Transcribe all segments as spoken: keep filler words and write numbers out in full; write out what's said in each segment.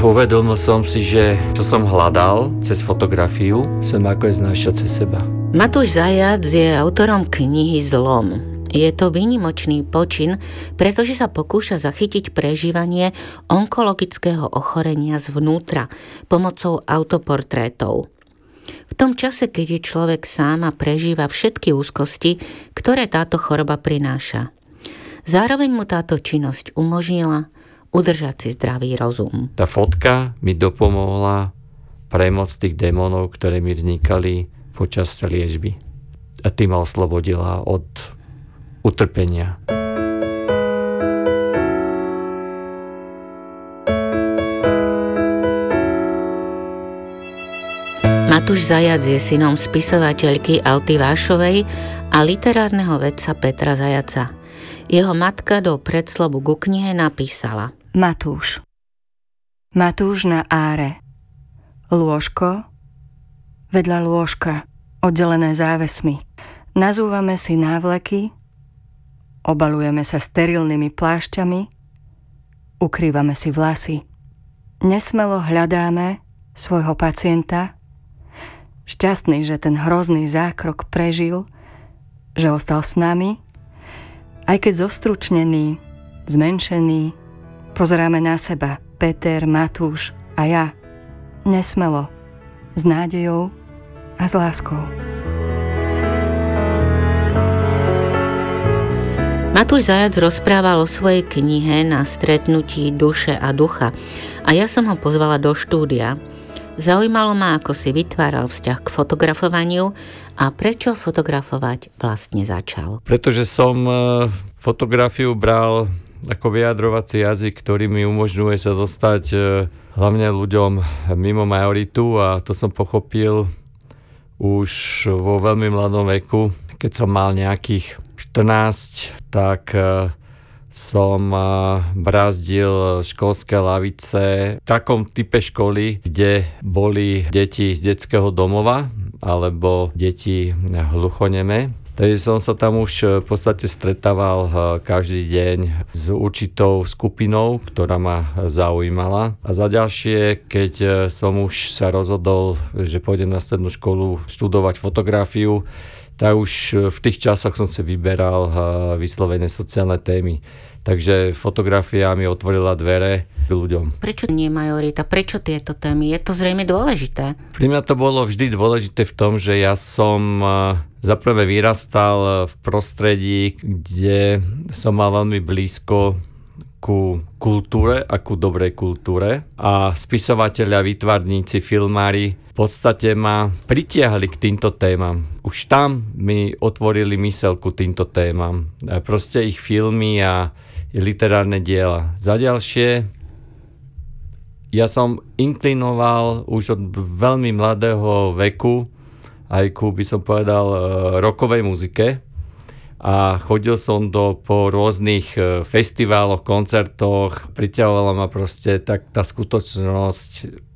Uvedomil som si, že čo som hľadal cez fotografiu, som ako je znášať cez seba. Matúš Zajac je autorom knihy Zlom. Je to výnimočný počin, pretože sa pokúša zachytiť prežívanie onkologického ochorenia zvnútra pomocou autoportrétov. V tom čase, keď je človek sám a prežíva všetky úzkosti, ktoré táto choroba prináša. Zároveň mu táto činnosť umožnila udržať si zdravý rozum. Tá fotka mi dopomohla premôcť tých démonov, ktoré mi vznikali počas liečby. A tým ma oslobodila od utrpenia. Matúš Zajac je synom spisovateľky Alty Vášovej a literárneho vedca Petra Zajaca. Jeho matka do predslovu ku knihe napísala: Matúš. Matúš na áre. Lôžko vedľa lôžka, oddelené závesmi. Nazúvame si návleky, obalujeme sa sterilnými plášťami, ukrývame si vlasy. Nesmelo hľadáme svojho pacienta, šťastný, že ten hrozný zákrok prežil, že ostal s nami, aj keď zostručnený, zmenšený, pozeráme na seba, Peter, Matúš a ja, nesmelo, s nádejou a s láskou. Matúš Zajac rozprával o svojej knihe na stretnutí Duše a ducha a ja som ho pozvala do štúdia. Zaujímalo ma, ako si vytváral vzťah k fotografovaniu a prečo fotografovať vlastne začal. Pretože som fotografiu bral ako vyjadrovací jazyk, ktorý mi umožňuje sa dostať hlavne ľuďom mimo majoritu, a to som pochopil už vo veľmi mladom veku. Keď som mal nejakých štrnásť, tak som brazdil školské lavice v takom type školy, kde boli deti z detského domova alebo deti hluchoneme. Takže som sa tam už v podstate stretával každý deň s určitou skupinou, ktorá ma zaujímala. A za ďalšie, keď som už sa rozhodol, že pôjdem na strednú školu študovať fotografiu, tak už v tých časoch som si vyberal vyslovené sociálne témy. Takže fotografia mi otvorila dvere k ľuďom. Prečo nie majorita? Prečo tieto témy? Je to zrejme dôležité. Pri mňa to bolo vždy dôležité v tom, že ja som zaprvé vyrastal v prostredí, kde som mal veľmi blízko ku kultúre a ku dobrej kultúre. A spisovatelia, výtvarníci, filmári v podstate ma pritiahli k týmto témam. Už tam mi otvorili myseľ ku týmto témam. A proste ich filmy a literárne diela. Za ďalšie, ja som inklinoval už od veľmi mladého veku aj ku, by som povedal, rockovej muzike. A chodil som do, po rôznych festiváloch, koncertoch. Priťahovala ma proste tak tá skutočnosť,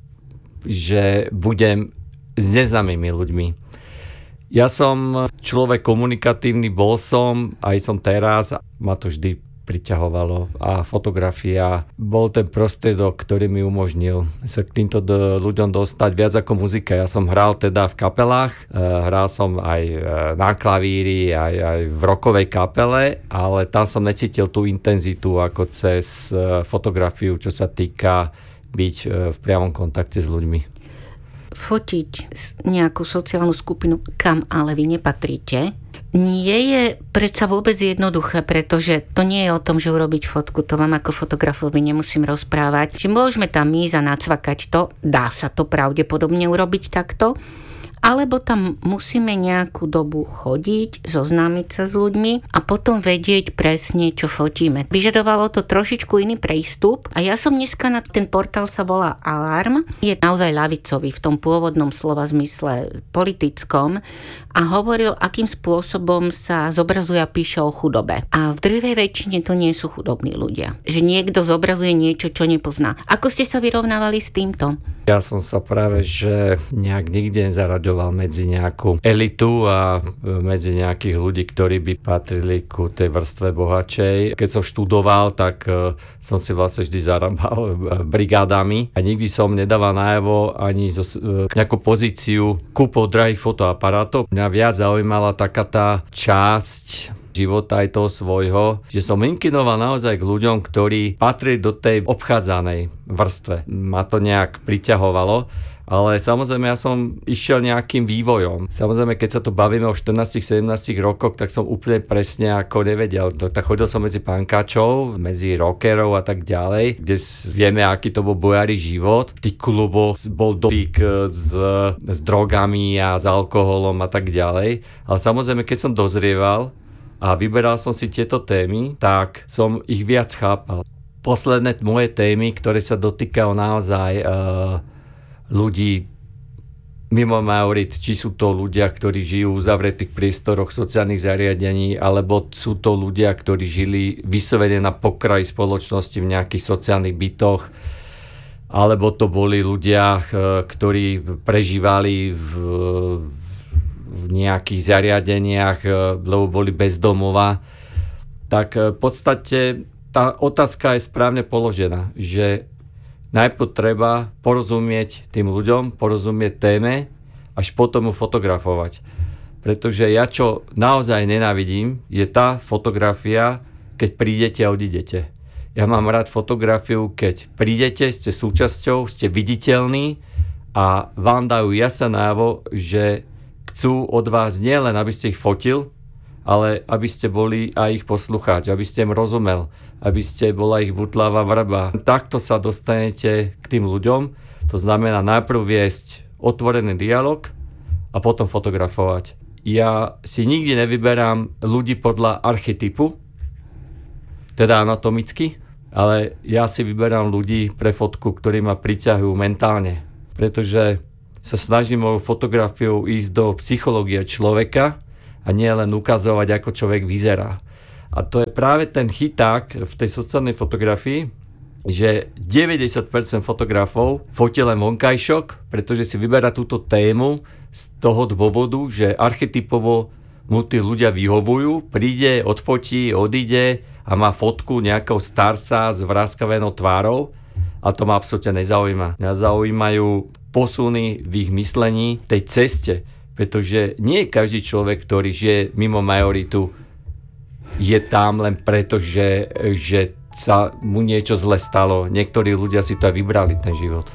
že budem s neznámymi ľuďmi. Ja som človek komunikatívny, bol som, aj som teraz, ma to vždy priťahovalo, a fotografia bol ten prostriedok, ktorý mi umožnil sa k týmto d- ľuďom dostať viac ako muzika. Ja som hral teda v kapelách, e, hral som aj na klavíri, aj, aj v rockovej kapele, ale tam som necítil tú intenzitu ako cez e, fotografiu, čo sa týka byť e, v priamom kontakte s ľuďmi. Fotiť nejakú sociálnu skupinu, kam ale vy nepatríte, nie je predsa vôbec jednoduché, pretože to nie je o tom, že urobiť fotku, to vám ako fotografovi nemusím rozprávať, že môžeme tam ísť a nacvakať to, dá sa to pravdepodobne urobiť takto, alebo tam musíme nejakú dobu chodiť, zoznámiť sa s ľuďmi a potom vedieť presne, čo fotíme. Vyžadovalo to trošičku iný prístup a ja som dneska na ten portál, sa volá Alarm, je naozaj ľavicový v tom pôvodnom slova zmysle politickom a hovoril, akým spôsobom sa zobrazuje a píše o chudobe. A v drvivej väčšine to nie sú chudobní ľudia. Že niekto zobrazuje niečo, čo nepozná. Ako ste sa vyrovnávali s týmto? Ja som sa práve, že nejak nikde nezaraďoval nezaraďoval medzi nejakú elitu a medzi nejakých ľudí, ktorí by patrili ku tej vrstve bohatšej. Keď som študoval, tak som si vlastne vždy zarábal brigádami a nikdy som nedával najavo ani zo, nejakú pozíciu kúpou drahých fotoaparátov. Mňa viac zaujímala taká tá časť života aj toho svojho, že som inkinoval naozaj k ľuďom, ktorí patrili do tej obchádzanej vrstve. Ma to nejak priťahovalo, ale samozrejme ja som išiel nejakým vývojom. Samozrejme, keď sa tu bavíme o štrnástich sedemnástich rokoch, tak som úplne presne ako nevedel. Tak chodil som medzi pankáčov, medzi rockerov a tak ďalej, kde vieme, aký to bol bojári život. V tých kluboch bol dotyk s, s drogami a s alkoholom a tak ďalej. Ale samozrejme, keď som dozrieval a vyberal som si tieto témy, tak som ich viac chápal. Posledné moje témy, ktoré sa dotýkajú naozaj uh, ľudí mimo majorit, či sú to ľudia, ktorí žijú v zavretých priestoroch sociálnych zariadení, alebo sú to ľudia, ktorí žili vyslovene na pokraji spoločnosti v nejakých sociálnych bytoch, alebo to boli ľudia, ktorí prežívali v v nejakých zariadeniach, lebo boli bez domova, tak v podstate tá otázka je správne položená, že najprv treba porozumieť tým ľuďom, porozumieť téme, až potom ju fotografovať. Pretože ja čo naozaj nenávidím, je tá fotografia, keď prídete a odídete. Ja mám rád fotografiu, keď prídete, ste súčasťou, ste viditeľní a vám dajú jasne najavo, že chcú od vás nie len, aby ste ich fotil, ale aby ste boli aj ich poslucháč, aby ste im rozumel, aby ste bola ich butláva vrba. Takto sa dostanete k tým ľuďom, to znamená najprv viesť otvorený dialog a potom fotografovať. Ja si nikdy nevyberám ľudí podľa archetypu, teda anatomicky, ale ja si vyberám ľudí pre fotku, ktorí ma priťahujú mentálne, pretože sa snažím o fotografiu ísť do psychológie človeka a nie len ukazovať, ako človek vyzerá. A to je práve ten chyták v tej sociálnej fotografii, že deväťdesiat percent fotografov fotí len vonkajšok, pretože si vyberá túto tému z toho dôvodu, že archetypovo mu tí ľudia vyhovujú, príde, odfotí, odíde a má fotku nejakého starca s vraskavenou tvárou a to ma absolútne nezaujíma. Mňa zaujímajú posuny v ich myslení, tej ceste, pretože nie je každý človek, ktorý žije mimo majoritu, je tam len preto, že, že sa mu niečo zle stalo. Niektorí ľudia si to aj vybrali, ten život.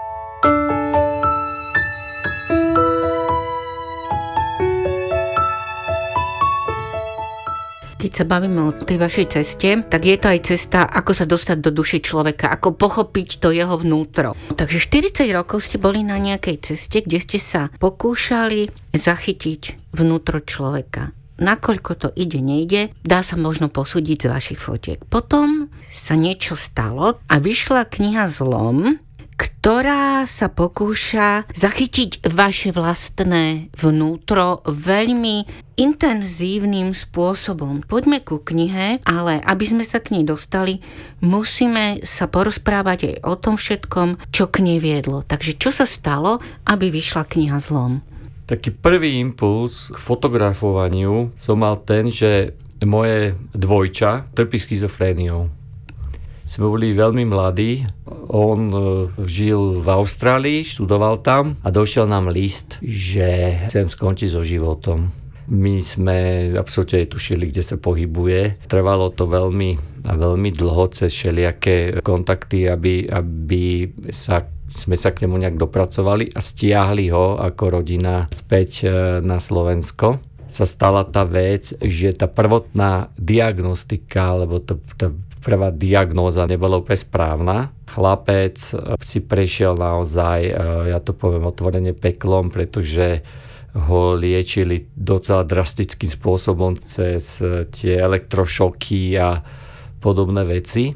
Keď sa bavíme o tej vašej ceste, tak je to aj cesta, ako sa dostať do duše človeka, ako pochopiť to jeho vnútro. Takže štyridsať rokov ste boli na nejakej ceste, kde ste sa pokúšali zachytiť vnútro človeka. Nakoľko to ide, nejde, dá sa možno posúdiť z vašich fotiek. Potom sa niečo stalo a vyšla kniha Zlom, ktorá sa pokúša zachytiť vaše vlastné vnútro veľmi intenzívnym spôsobom. Poďme ku knihe, ale aby sme sa k nej dostali, musíme sa porozprávať aj o tom všetkom, čo k nej viedlo. Takže čo sa stalo, aby vyšla kniha Zlom? Taký prvý impuls k fotografovaniu som mal ten, že moje dvojča trpí schizofréniou. Sme boli veľmi mladí, on žil v Austrálii, študoval tam a došiel nám list, že chcem skončiť so životom. My sme absolútne tušili, kde sa pohybuje. Trvalo to veľmi, veľmi dlho cez všelijaké kontakty, aby, aby sa, sme sa k nemu nejak dopracovali a stiahli ho ako rodina späť na Slovensko. Sa stala tá vec, že tá prvotná diagnostika, alebo to, tá prvá diagnóza nebola úplne správna. Chlapec si prešiel naozaj, ja to poviem otvorene, peklom, pretože ho liečili docela drastickým spôsobom cez tie elektrošoky a podobné veci.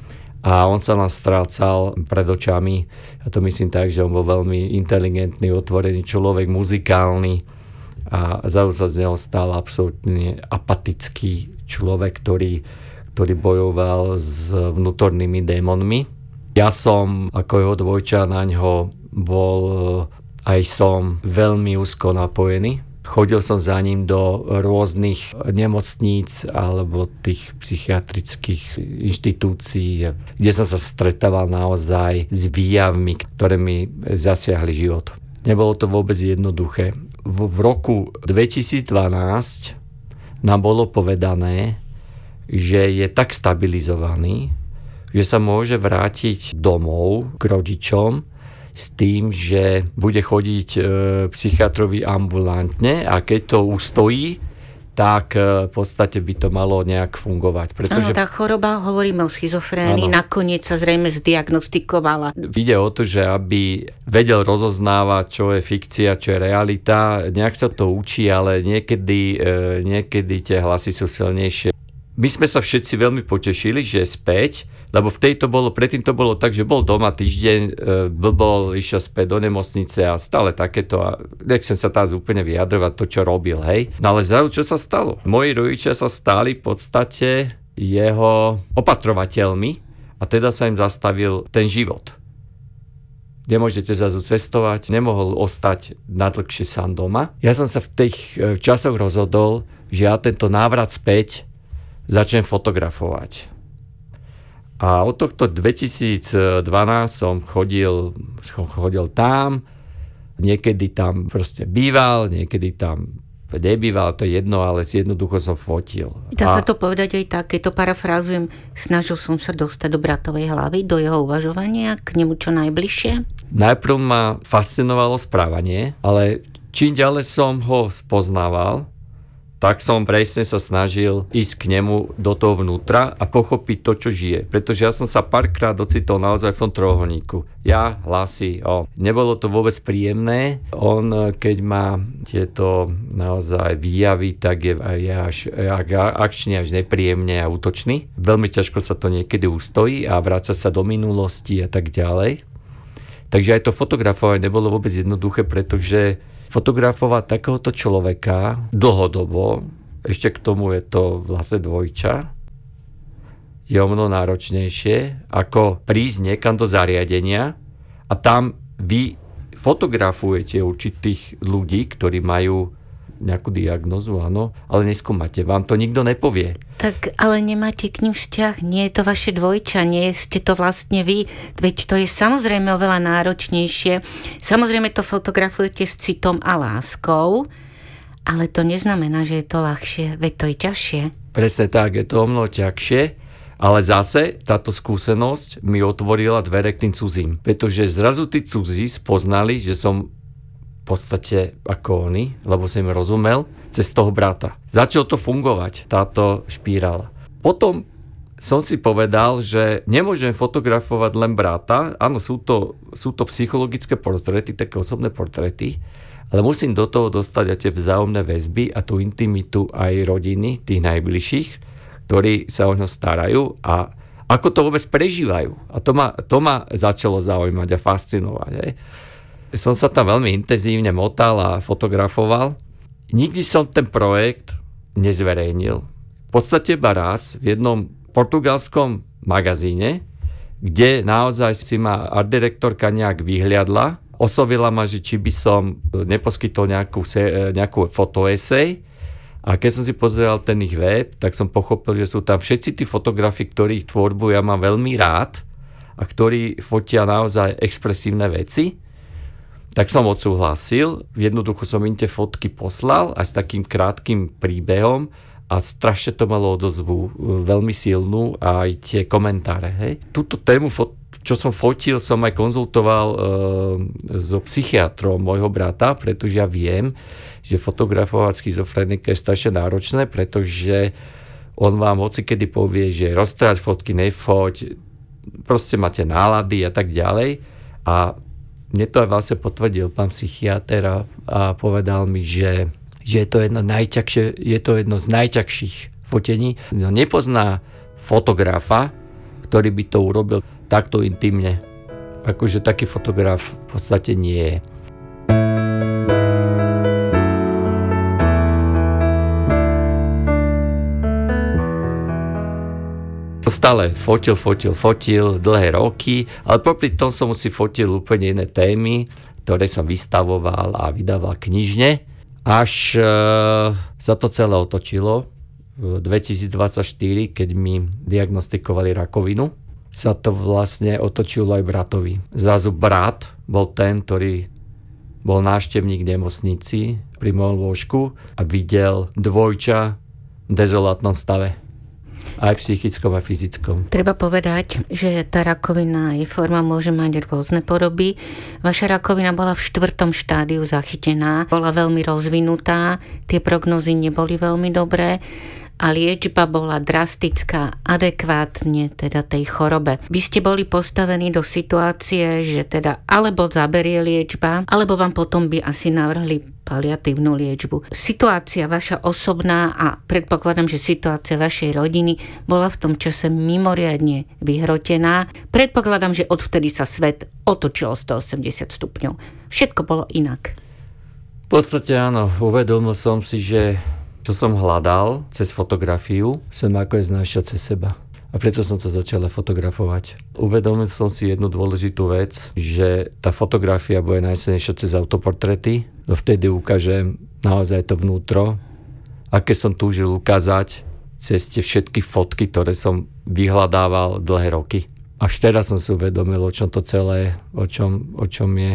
A on sa nás strácal pred očami. Ja to myslím tak, že on bol veľmi inteligentný, otvorený človek, muzikálny a zrazu sa z neho stal absolútne apatický človek, ktorý, ktorý bojoval s vnútornými démonmi. Ja som ako jeho dvojča na ňo bol aj som veľmi úzko napojený. Chodil som za ním do rôznych nemocníc alebo tých psychiatrických inštitúcií, kde som sa stretával naozaj s výjavmi, ktoré mi zasiahli život. Nebolo to vôbec jednoduché. V, v roku dvetisícdvanásť nám bolo povedané, že je tak stabilizovaný, že sa môže vrátiť domov k rodičom s tým, že bude chodiť e, psychiatrovi ambulantne a keď to ustojí, tak e, v podstate by to malo nejak fungovať. Pretože... Áno, tá choroba, hovoríme o schizofrénii, áno, nakoniec sa zrejme zdiagnostikovala. Ide o to, že aby vedel rozoznávať, čo je fikcia, čo je realita, nejak sa to učí, ale niekedy, e, niekedy tie hlasy sú silnejšie. My sme sa všetci veľmi potešili, že je späť, lebo v tejto bolo, predtým to bolo tak, že bol doma týždeň, bol, išiel späť do nemocnice a stále takéto, a nechcem sa teraz úplne vyjadrovať to, čo robil, hej. No ale zrazu, čo sa stalo? Moji rodičia sa stali v podstate jeho opatrovateľmi a teda sa im zastavil ten život. Nemôžete zrazu cestovať, nemohol ostať nadlhšie sám doma. Ja som sa v tých časoch rozhodol, že ja tento návrat späť začnem fotografovať. A od tohto dvetisícdvanásť som chodil, chodil tam, niekedy tam proste býval, niekedy tam nebýval, to je jedno, ale jednoducho som fotil. Dá a... sa to povedať aj tak, keď to parafrázujem, snažil som sa dostať do bratovej hlavy, do jeho uvažovania, k nemu čo najbližšie? Najprv ma fascinovalo správanie, ale čím ďalej som ho spoznával, tak som presne sa snažil ísť k nemu do toho vnútra a pochopiť to, čo žije. Pretože ja som sa párkrát docitol naozaj v tom trojuholníku. Ja, hlasy, o. Nebolo to vôbec príjemné. On, keď má tieto naozaj výjavy, tak je, je až akčne, až nepríjemne a útočný. Veľmi ťažko sa to niekedy ustojí a vráca sa do minulosti a tak ďalej. Takže aj to fotografovanie nebolo vôbec jednoduché, pretože fotografovať takéhoto človeka dlhodobo, ešte k tomu je to vlastne dvojča, je o mnoho náročnejšie, ako prísť niekam do zariadenia a tam vy fotografujete určitých ľudí, ktorí majú nejakú diagnozu, áno, ale neskúmate, vám to nikto nepovie. Tak ale nemáte k ním vzťah, nie je to vaše dvojča, nie ste to vlastne vy, veď to je samozrejme oveľa náročnejšie. Samozrejme to fotografujete s citom a láskou, ale to neznamená, že je to ľahšie, veď to je ťažšie. Presne tak, je to o mnoho ťažšie, ale zase táto skúsenosť mi otvorila dvere k tým cudzím, pretože zrazu tí cudzí spoznali, že som v podstate ako oni, lebo som im rozumel, cez toho brata. Začalo to fungovať, táto špirála. Potom som si povedal, že nemôžem fotografovať len brata, áno, sú to, sú to psychologické portréty, také osobné portréty, ale musím do toho dostať aj tie vzájomné väzby a tú intimitu aj rodiny, tých najbližších, ktorí sa o ňo starajú a ako to vôbec prežívajú. A to ma, to ma začalo zaujímať a fascinovať. Hej. Som sa tam veľmi intenzívne motal a fotografoval. Nikdy som ten projekt nezverejnil. V podstate iba raz v jednom portugalskom magazíne, kde naozaj si ma art direktorka nejak vyhliadla. Oslovila ma, že či by som neposkytol nejakú, nejakú fotoesej. A keď som si pozeral ten ich web, tak som pochopil, že sú tam všetci tí fotografi, ktorých tvorbu ja mám veľmi rád a ktorí fotia naozaj expresívne veci. Tak som odsúhlasil, jednoducho som im tie fotky poslal aj s takým krátkým príbehom a strašne to malo odozvu veľmi silnú a aj tie komentáre. Hej. Túto tému, čo som fotil, som aj konzultoval e, so psychiatrom môjho brata, pretože ja viem, že fotografovať schizofrenika je strašne náročné, pretože on vám hocikedy povie, že roztrhať fotky, nefoť, proste máte nálady a tak ďalej. A mne to aj vlastne potvrdil pán psychiater a, a povedal mi, že, že je, to jedno najťažšie, je to jedno z najťažších fotení. No, nepozná fotografa, ktorý by to urobil takto intimne. Akože taký fotograf v podstate nie je. Stále fotil, fotil, fotil dlhé roky, ale popri tom som si fotil úplne iné témy. ktoré som vystavoval a vydával knižne, až e, sa to celé otočilo. V dvetisícdvadsaťštyri, keď mi diagnostikovali rakovinu, sa to vlastne otočilo aj bratovi. Zrazu brat bol ten, ktorý bol návštevník nemocnici pri mojom lôžku a videl dvojča v dezolátnom stave. Aj psychickom, aj fyzickom. Treba povedať, že tá rakovina, jej forma môže mať rôzne podoby. Vaša rakovina bola v štvrtom štádiu zachytená, bola veľmi rozvinutá, tie prognózy neboli veľmi dobré a liečba bola drastická, adekvátne teda tej chorobe. Vy ste boli postavení do situácie, že teda alebo zaberie liečba, alebo vám potom by asi navrhli paliatívnu liečbu. Situácia vaša osobná a predpokladám, že situácia vašej rodiny bola v tom čase mimoriadne vyhrotená. Predpokladám, že odvtedy sa svet otočil stoosemdesiat stupňov. Všetko bolo inak. V podstate áno, uvedomil som si, že čo som hľadal cez fotografiu, som ako je znášať cez seba. A preto som sa začal fotografovať. Uvedomil som si jednu dôležitú vec, že tá fotografia bude najsilnejšia cez autoportréty. Dovtedy ukážem naozaj to vnútro, aké som túžil ukázať cez tie všetky fotky, ktoré som vyhľadával dlhé roky. Až teraz som si uvedomil, o čom to celé, o čom, o čom je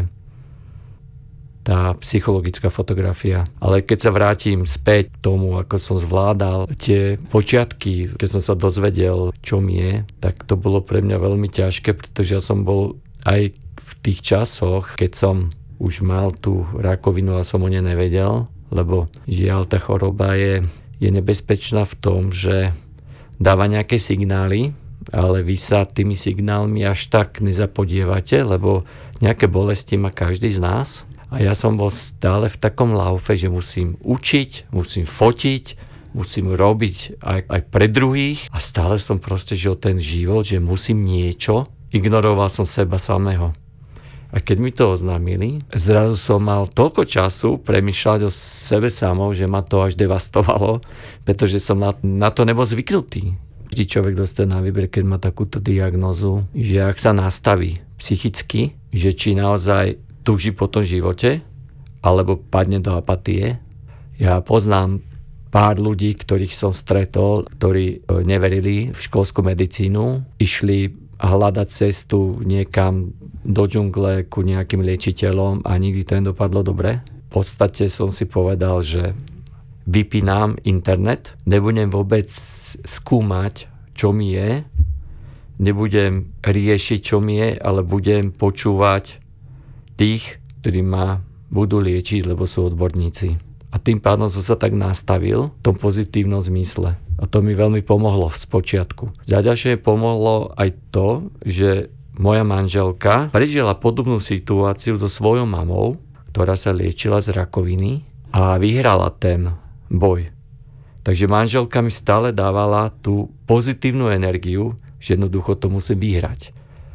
tá psychologická fotografia. Ale keď sa vrátim späť k tomu, ako som zvládal tie počiatky, keď som sa dozvedel, čo mi je, tak to bolo pre mňa veľmi ťažké, pretože ja som bol aj v tých časoch, keď som už mal tú rakovinu a som o nej nevedel, lebo žiaľ, tá choroba je, je nebezpečná v tom, že dáva nejaké signály, ale vy sa tými signálmi až tak nezapodievate, lebo nejaké bolesti má každý z nás. A ja som bol stále v takom laufe, že musím učiť, musím fotiť, musím robiť aj, aj pre druhých a stále som proste žil ten život, že musím niečo. Ignoroval som seba samého. A keď mi to oznámili, zrazu som mal toľko času premýšľať o sebe samou, že ma to až devastovalo, pretože som na, na to nebol zvyknutý. Vždy človek dostane na výber, keď má takúto diagnózu, že ak sa nastaví psychicky, že či naozaj túži po tom živote, alebo padne do apatie. Ja poznám pár ľudí, ktorých som stretol, ktorí neverili v školskú medicínu, išli hľadať cestu niekam do džungle ku nejakým liečiteľom a nikdy to nedopadlo dobre. V podstate som si povedal, že vypínam internet, nebudem vôbec skúmať, čo mi je, nebudem riešiť, čo mi je, ale budem počúvať tých, ktorí ma budú liečiť, lebo sú odborníci. A tým pádom som sa tak nastavil v tom pozitívnom zmysle. A to mi veľmi pomohlo z počiatku. Ďalšie pomohlo aj to, že moja manželka prežila podobnú situáciu so svojou mamou, ktorá sa liečila z rakoviny a vyhrala ten boj. Takže manželka mi stále dávala tú pozitívnu energiu, že jednoducho to musí vyhrať.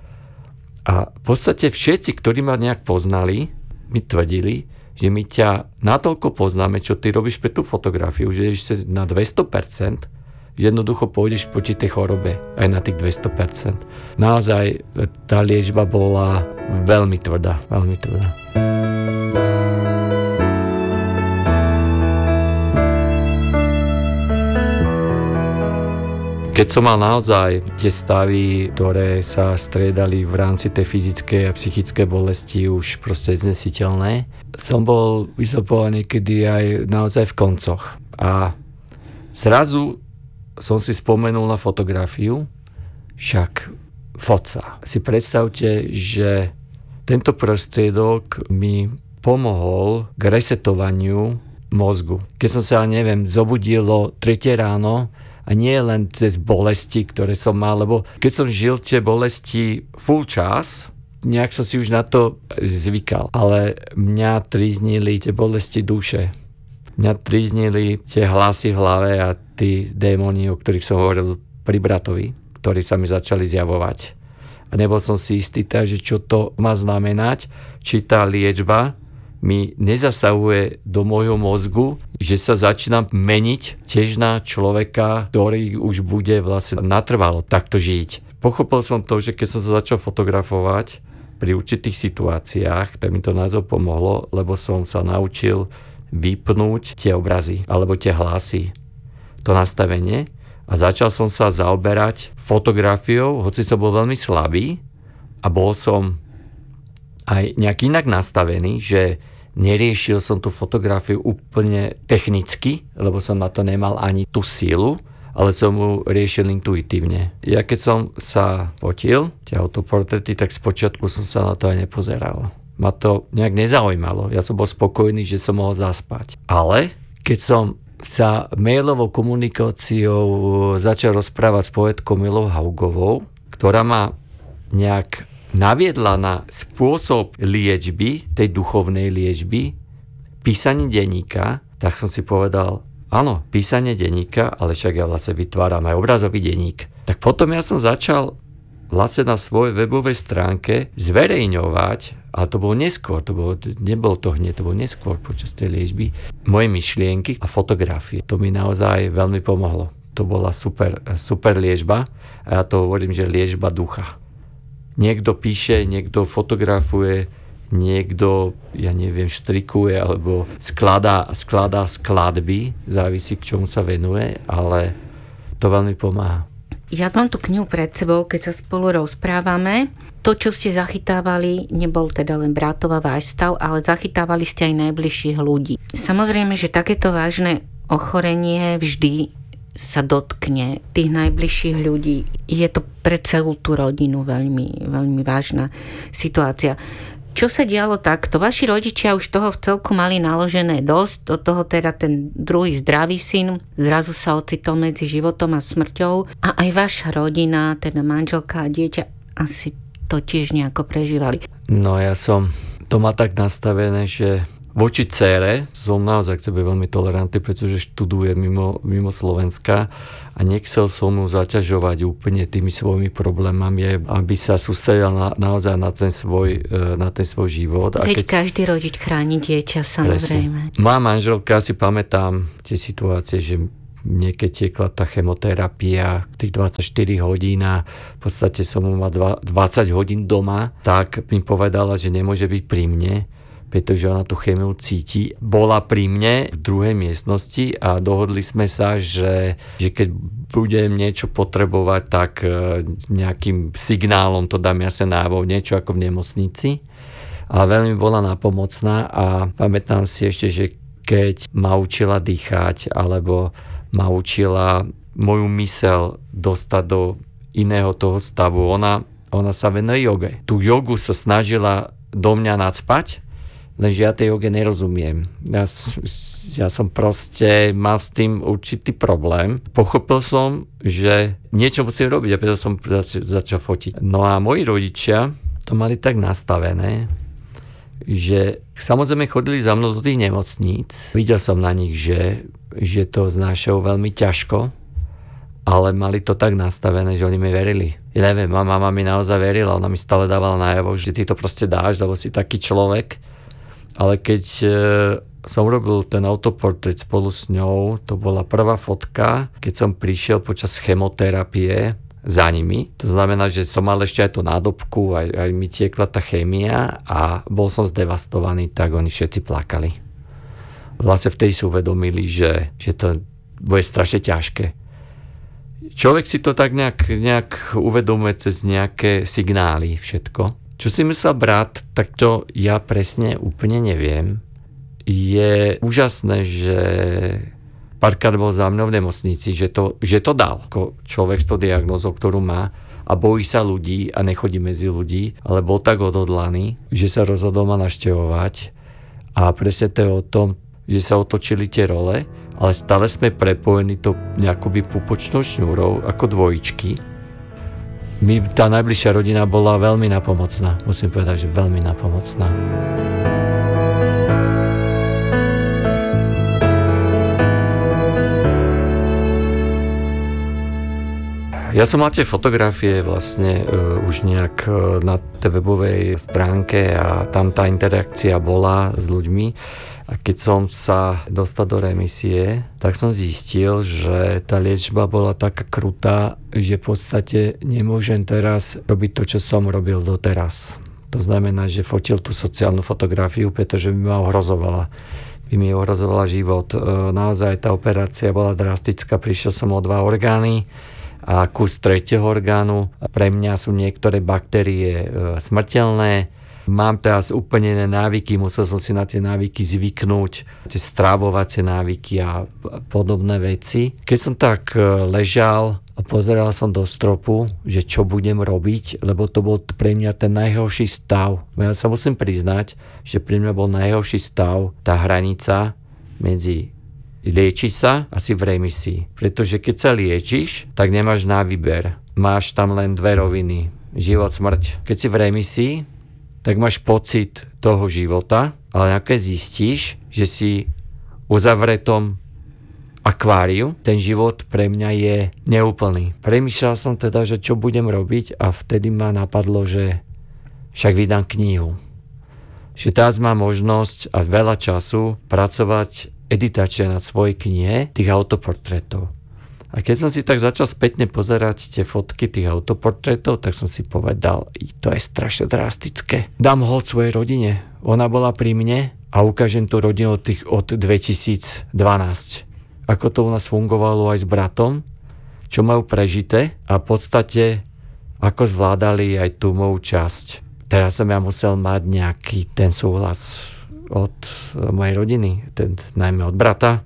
A v podstate všetci, ktorí ma nejak poznali, mi tvrdili, že my ťa natoľko poznáme, čo ty robíš pre tú fotografiu, že ješ na dvesto percent, že jednoducho pôjdeš proti tej chorobe aj na tých dvesto percent. Naozaj tá liečba bola veľmi tvrdá, veľmi tvrdá. Keď som mal naozaj tie stavy, ktoré sa striedali v rámci tej fyzickej a psychickej bolesti už proste znesiteľné, som bol vysopoval niekedy aj naozaj v koncoch. A zrazu som si spomenul na fotografiu, však foca. Si predstavte, že tento prostriedok mi pomohol k resetovaniu mozgu. Keď som sa, neviem, zobudil o tretie ráno, a nie len cez bolesti, ktoré som mal, lebo keď som žil tie bolesti full čas, nejak som si už na to zvykal. Ale mňa tríznili tie bolesti duše. Mňa tríznili tie hlasy v hlave a tí démoni, o ktorých som hovoril pri bratovi, ktorí sa mi začali zjavovať. A nebol som si istý, že čo to má znamenať, či tá liečba mi nezasahuje do môjho mozgu, že sa začínam meniť tiež na človeka, ktorý už bude vlastne natrvalo takto žiť. Pochopil som to, že keď som sa začal fotografovať, pri určitých situáciách, tak mi to naozaj pomohlo, lebo som sa naučil vypnúť tie obrazy alebo tie hlasy, to nastavenie a začal som sa zaoberať fotografiou, hoci som bol veľmi slabý a bol som aj nejak inak nastavený, že neriešil som tú fotografiu úplne technicky, lebo som na to nemal ani tú sílu, ale som mu riešil intuitívne. Ja keď som sa fotil, tie autoportrety, tak spočiatku som sa na to aj nepozeral. Ma to nejak nezaujímalo. Ja som bol spokojný, že som mohol zaspať. Ale keď som sa mailovou komunikáciou začal rozprávať s poetkou Milou Haugovou, ktorá ma nejak naviedla na spôsob liečby, tej duchovnej liečby, písaní denníka, tak som si povedal, áno, písanie denníka, ale však ja vlastne vytváram aj obrazový denník. Tak potom ja som začal vlastne na svojej webovej stránke zverejňovať, ale to bolo neskôr, to bolo, nebolo to hneď, to bolo neskôr počas tej liečby, moje myšlienky a fotografie. To mi naozaj veľmi pomohlo. To bola super, super liečba a ja to hovorím, že liečba ducha. Niekto píše, niekto fotografuje, niekto, ja neviem, štrikuje alebo skladá, skladá skladby, závisí k čomu sa venuje, ale to veľmi pomáha. Ja mám tú knihu pred sebou, keď sa spolu rozprávame. To, čo ste zachytávali, nebol teda len Brátová vášstav, ale zachytávali ste aj najbližších ľudí. Samozrejme, že takéto vážne ochorenie vždy sa dotkne tých najbližších ľudí. Je to pre celú tú rodinu veľmi, veľmi vážna situácia. Čo sa dialo takto? Vaši rodičia už toho v celku mali naložené dosť, do toho teda ten druhý zdravý syn zrazu sa ocitol medzi životom a smrťou a aj vaša rodina, teda manželka a dieťa asi to tiež nejako prežívali. No ja som to má tak nastavené, že voči dcére som naozaj k sebe veľmi tolerantný, pretože študuje mimo, mimo Slovenska a nechcel som mu zaťažovať úplne tými svojimi problémami, aby sa sústredil na, naozaj na ten svoj, na ten svoj život. Veď keď každý rodič chráni dieťa, samozrejme. Má manželka, si pamätám tie situácie, že mne keď tiekla tá chemoterapia, tých dvadsaťštyri hodín a v podstate som mu mal dvadsať hodín doma, tak mi povedala, že nemôže byť pri mne, pretože ona tú chemiu cíti. Bola pri mne v druhej miestnosti a dohodli sme sa, že, že keď budem niečo potrebovať, tak nejakým signálom to dám ja sa návod, niečo ako v nemocnici. A veľmi bola napomocná a pamätám si ešte, že keď ma učila dýchať alebo ma učila moju myseľ dostať do iného toho stavu, ona, ona sa venuje joge. Tú jogu sa snažila do mňa nacpať, lenže ja tej joge nerozumiem. Ja, ja som proste mal s tým určitý problém. Pochopil som, že niečo musím robiť a preto som začal fotiť. No a moji rodičia to mali tak nastavené, že samozrejme chodili za mnou do tých nemocníc. Videl som na nich, že, že to znášajú veľmi ťažko, ale mali to tak nastavené, že oni mi verili. Ja neviem, mama mi naozaj verila, ona mi stále dávala najavo, že ty to proste dáš, lebo si taký človek. Ale keď e, som robil ten autoportrét spolu s ňou, to bola prvá fotka, keď som prišiel počas chemoterapie za nimi. To znamená, že som mal ešte aj tú nádobku, aj, aj mi tiekla tá chémia a bol som zdevastovaný, tak oni všetci plakali. Vlastne vtedy si uvedomili, že, že to bude strašne ťažké. Človek si to tak nejak, nejak uvedomuje cez nejaké signály všetko. Čo si myslel brat, tak to ja presne úplne neviem. Je úžasné, že párkrát bol za mnou v nemocnici, že to, že to dal. Človek s tou diagnózou, ktorú má a bojí sa ľudí a nechodí medzi ľudí, ale bol tak odhodlaný, že sa rozhodol ma navštevovať a presne to je o tom, že sa otočili tie role, ale stále sme prepojení to nejakoby pupočnou šňúrou ako dvojičky. My, tá najbližšia rodina bola veľmi napomocná. Musím povedať, že veľmi napomocná. Ja som mal tie fotografie vlastne uh, už nejak uh, na tej webovej stránke a tam tá interakcia bola s ľuďmi. A keď som sa dostal do remisie, tak som zistil, že tá liečba bola taká krutá, že v podstate nemôžem teraz robiť to, čo som robil doteraz. To znamená, že fotil tú sociálnu fotografiu, pretože by ma ohrozovala. By mi ohrozovala život. Naozaj tá operácia bola drastická. Prišiel som o dva orgány a kus tretieho orgánu. Pre mňa sú niektoré baktérie smrteľné. Mám teraz úplne iné návyky, musel som si na tie návyky zvyknúť, tie strávovacie návyky a podobné veci. Keď som tak ležal a pozeral som do stropu, že čo budem robiť, lebo to bol pre mňa ten najhorší stav. Ja sa musím priznať, že pre mňa bol najhorší stav tá hranica medzi liečiť sa a si v remisii. Pretože keď sa liečíš, tak nemáš na výber. Máš tam len dve roviny. Život, smrť. Keď si v remisii, tak máš pocit toho života, ale keď zistíš, že si uzavretom akváriu, ten život pre mňa je neúplný. Premýšľal som teda, že čo budem robiť a vtedy ma napadlo, že však vydám knihu. Že teraz mám možnosť a veľa času pracovať editačne na svojej knihe tých autoportrétov. A keď som si tak začal spätne pozerať tie fotky tých autoportrétov, tak som si povedal, to je strašne drastické. Dám hold svojej rodine. Ona bola pri mne a ukážem tú rodinu od, tých, od dvetisícdvanásť. Ako to u nás fungovalo aj s bratom, čo majú prežité a v podstate ako zvládali aj tú moju časť. Teraz som ja musel mať nejaký ten súhlas od mojej rodiny, ten, najmä od brata,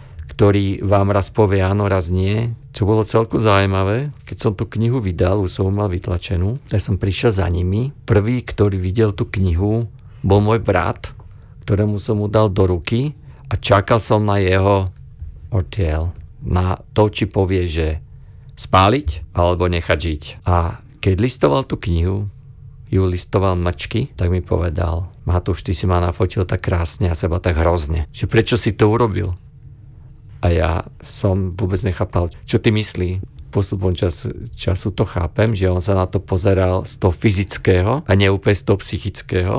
ktorý vám raz povie áno, raz nie. Čo bolo celku zaujímavé, keď som tú knihu vydal, už som mal vytlačenú, ja som prišiel za nimi. Prvý, ktorý videl tú knihu, bol môj brat, ktorému som mu dal do ruky a čakal som na jeho ortiel, na to, či povie, že spáliť alebo nechať žiť. A keď listoval tú knihu, ju listoval mlčky, tak mi povedal, Matúš, ty si ma nafotil tak krásne a seba tak hrozne. Že prečo si to urobil? A ja som vôbec nechápal, čo ty myslí. Postupom čas, času to chápem, že on sa na to pozeral z toho fyzického a neúplne z toho psychického,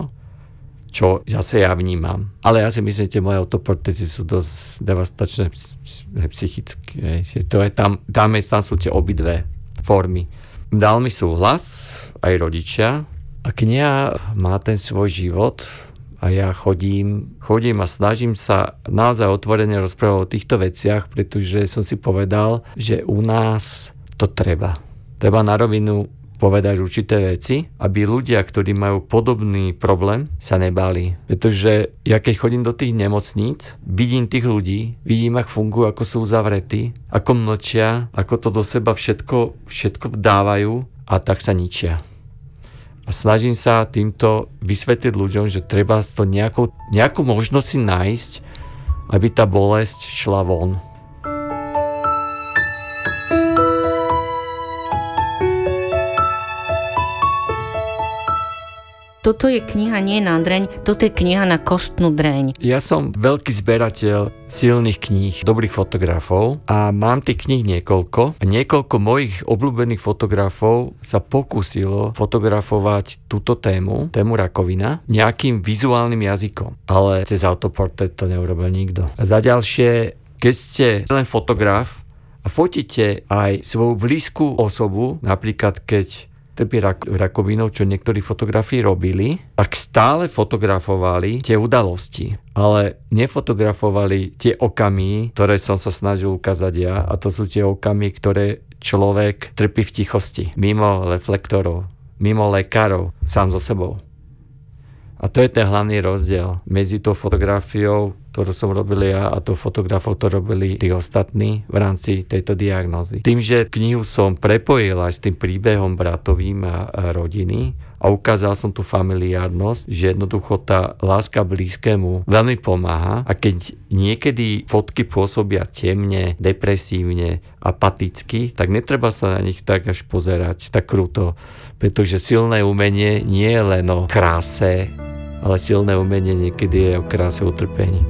čo zase ja vnímam. Ale ja si myslím, že tie moje autoportréty sú dosť devastačné psychické. To je tam, tam, tam sú tie obidve formy. Dal mi súhlas aj rodičia a kniha má ten svoj život. A ja chodím, chodím a snažím sa naozaj otvorene rozprávať o týchto veciach, pretože som si povedal, že u nás to treba. Treba na rovinu povedať určité veci, aby ľudia, ktorí majú podobný problém, sa nebali. Pretože ja keď chodím do tých nemocníc, vidím tých ľudí, vidím, ako fungujú, ako sú uzavretí, ako mlčia, ako to do seba všetko, všetko vdávajú a tak sa ničia. A snažím sa týmto vysvetliť ľuďom, že treba to nejakú, nejakú možnosť si nájsť, aby tá bolesť šla von. Toto je kniha nie na dreň, toto je kniha na kostnú dreň. Ja som veľký zberateľ silných kníh, dobrých fotografov a mám tých kníh niekoľko. A niekoľko mojich obľúbených fotografov sa pokúsilo fotografovať túto tému, tému rakovina, nejakým vizuálnym jazykom. Ale cez autoportrét to neurobil nikto. A za ďalšie, keď ste len fotograf a fotíte aj svoju blízku osobu, napríklad keď trpí rakovinou, čo niektorí fotografi robili, tak stále fotografovali tie udalosti, ale nefotografovali tie okamihy, ktoré som sa snažil ukázať ja, a to sú tie okamihy, ktoré človek trpí v tichosti, mimo reflektorov, mimo lekárov, sám so sebou. A to je ten hlavný rozdiel medzi tou fotografiou, ktorú som robil ja, a tou fotografiou, ktorú robili tí ostatní v rámci tejto diagnózy. Tým, že knihu som prepojil aj s tým príbehom bratovým a, a rodiny a ukázal som tú familiárnosť, že jednoducho tá láska blízkému veľmi pomáha, a keď niekedy fotky pôsobia temne, depresívne, apaticky, tak netreba sa na nich tak až pozerať, tak kruto, pretože silné umenie nie je len o kráse, ale silné umenie niekedy je o kráse utrpení.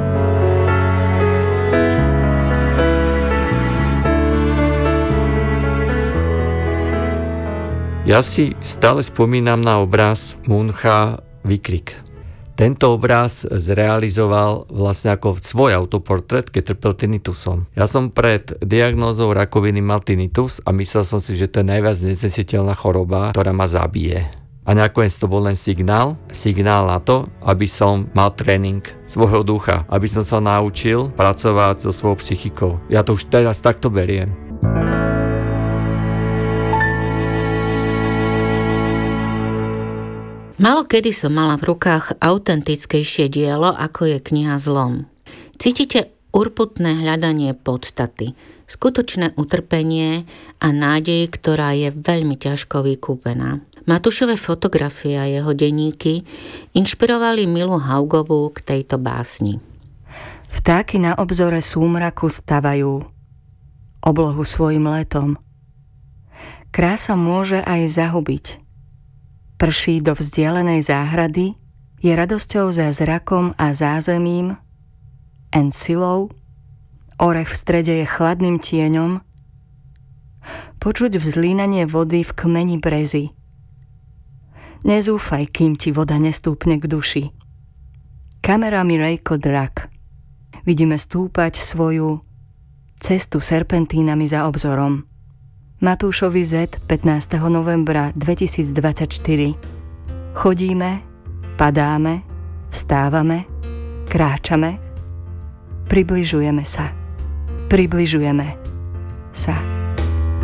Ja si stále spomínam na obraz Muncha Výkrik. Tento obraz zrealizoval vlastne ako svoj autoportrét, keď trpel tinnitusom. Ja som pred diagnózou rakoviny mal tinnitus a myslel som si, že to je najviac neznesiteľná choroba, ktorá ma zabije. A A nakoniec to bol len signál, signál na to, aby som mal tréning svojho ducha, aby som sa naučil pracovať so svojou psychikou. Ja to už teraz takto beriem. Málo kedy som mala v rukách autentickejšie dielo, ako je kniha Zlom. Cítite urputné hľadanie podstaty, skutočné utrpenie a nádej, ktorá je veľmi ťažko vykúpená. Matúšové fotografie a jeho denníky inšpirovali Milu Haugovú k tejto básni. Vtáky na obzore súmraku stavajú oblohu svojim letom. Krása môže aj zahubiť. Prší do vzdialenej záhrady, je radosťou za zrakom a zázemím, en silou, orech v strede je chladným tieňom, počuť vzlínanie vody v kmeni brezy. Nezúfaj, kým ti voda nestúpne k duši. Kamera Miracle Drag. Vidíme stúpať svoju cestu serpentínami za obzorom. Matúšovi Z, pätnásteho novembra dvetisícdvadsaťštyri. Chodíme, padáme, vstávame, kráčame, približujeme sa. Približujeme sa.